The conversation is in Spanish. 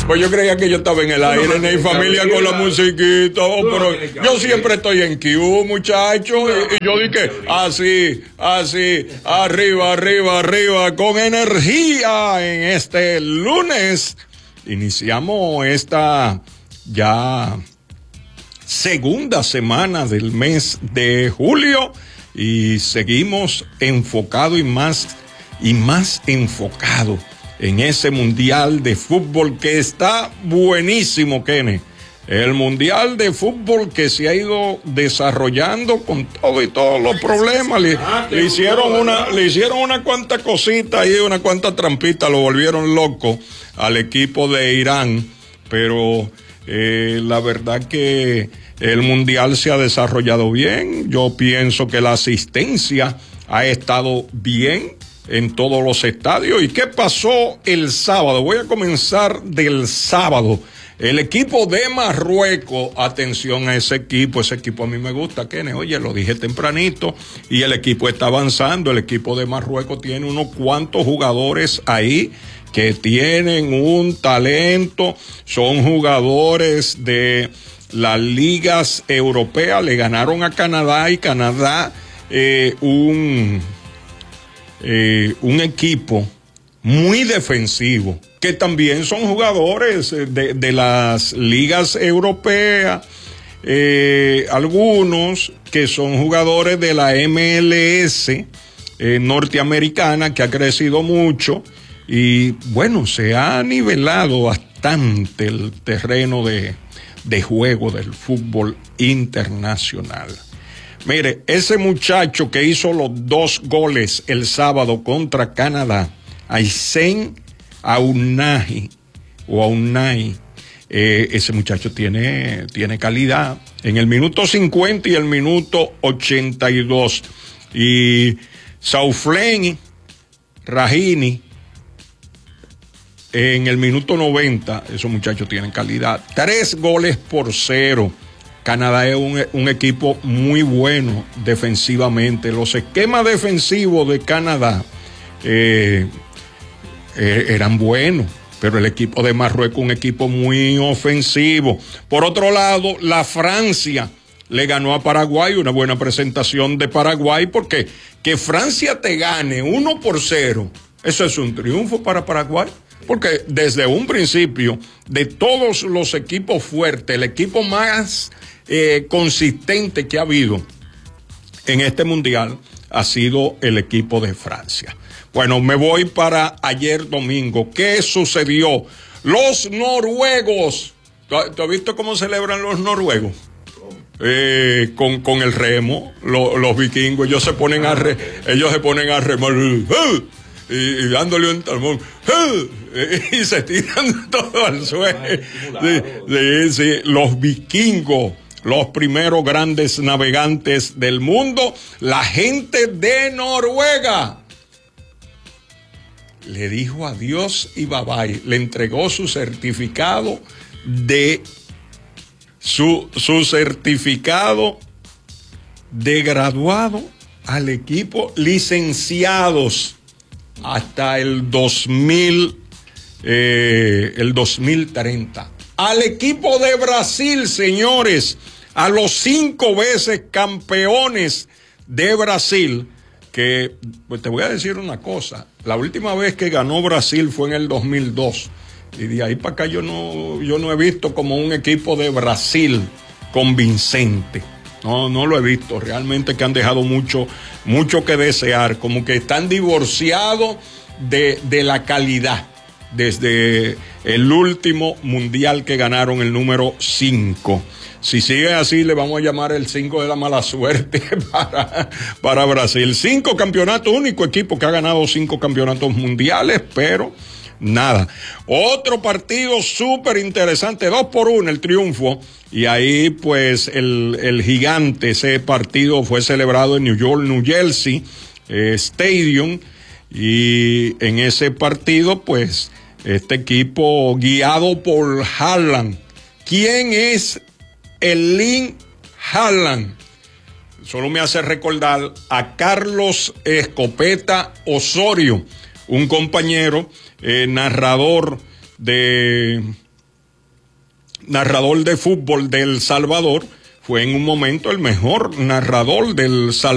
Pues yo creía que yo estaba en el aire, en familia con la musiquita, pero yo siempre estoy en Q, muchachos, y yo dije, así, arriba, con energía en este lunes. Iniciamos esta ya segunda semana del mes de julio y seguimos enfocado y más enfocado en ese mundial de fútbol que está buenísimo, Kenny. El mundial de fútbol que se ha ido desarrollando con todo y todos los problemas. Le hicieron una cuanta cosita ahí, una cuanta trampita, lo volvieron loco al equipo de Irán, pero la verdad que el mundial se ha desarrollado bien. Yo pienso que la asistencia ha estado bien en todos los estadios. ¿Y qué pasó el sábado? Voy a comenzar del sábado. El equipo de Marruecos, atención a ese equipo a mí me gusta, Kenny, oye, lo dije tempranito, y el equipo está avanzando. El equipo de Marruecos tiene unos cuantos jugadores ahí que tienen un talento, son jugadores de las ligas europeas, le ganaron a Canadá, y Canadá un equipo muy defensivo, que también son jugadores de las ligas europeas, algunos que son jugadores de la MLS norteamericana, que ha crecido mucho, y bueno, se ha nivelado bastante el terreno de juego del fútbol internacional. Mire, ese muchacho que hizo los 2 goles el sábado contra Canadá, Aisen Aunai, ese muchacho tiene calidad. En el minuto 50 y el minuto 82. Y Saufleni Rahini, en el minuto 90, esos muchachos tienen calidad. 3-0. Canadá es un equipo muy bueno defensivamente. Los esquemas defensivos de Canadá eran buenos, pero el equipo de Marruecos un equipo muy ofensivo. Por otro lado, la Francia le ganó a Paraguay, una buena presentación de Paraguay, porque que Francia te gane 1-0, eso es un triunfo para Paraguay. Porque desde un principio, de todos los equipos fuertes, el equipo más consistente que ha habido en este mundial ha sido el equipo de Francia. Bueno, me voy para ayer domingo. ¿Qué sucedió? Los noruegos. ¿Tú has visto cómo celebran los noruegos? Con el remo, los vikingos, ellos se ponen a remar. Y dándole un talmón, y se tiran todo al suelo. Sí, los vikingos, los primeros grandes navegantes del mundo, la gente de Noruega le dijo adiós y bye bye, le entregó su certificado de graduado al equipo, licenciados hasta el 2030. Al equipo de Brasil, señores, a los 5 veces campeones de Brasil, que pues te voy a decir una cosa, la última vez que ganó Brasil fue en el 2002, y de ahí para acá yo no he visto como un equipo de Brasil convincente. No lo he visto, realmente que han dejado mucho que desear, como que están divorciados de la calidad desde el último mundial que ganaron, el número 5. Si sigue así, le vamos a llamar el 5 de la mala suerte para Brasil. 5 campeonatos, único equipo que ha ganado 5 campeonatos mundiales, pero nada. Otro partido súper interesante, 2-1 el triunfo, y ahí pues el gigante, ese partido fue celebrado en New Jersey Stadium, y en ese partido pues este equipo guiado por Haaland. ¿Quién es Erling Haaland? Solo me hace recordar a Carlos Escopeta Osorio, un compañero narrador de narrador de fútbol de El Salvador, fue en un momento el mejor narrador del Salvador.